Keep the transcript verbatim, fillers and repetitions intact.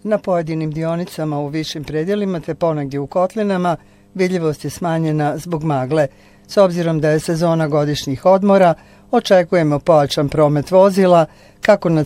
Na pojedinim dionicama u višim predjelima te ponegdje u kotlinama vidljivost je smanjena zbog magle. S obzirom da je sezona godišnjih odmora, očekujemo pojačan promet vozila kako na